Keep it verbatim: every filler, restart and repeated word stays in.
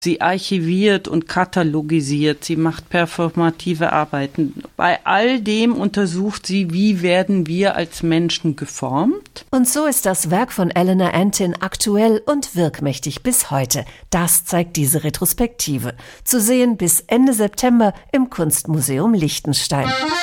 Sie archiviert und katalogisiert, sie macht performative Arbeiten. Bei all dem untersucht sie, wie werden wir als Menschen geformt. Und so ist das Werk von Eleanor Antin aktuell und wirkmächtig bis heute. Das zeigt diese Retrospektive. Zu sehen bis Ende September im Kunstmuseum Liechtenstein.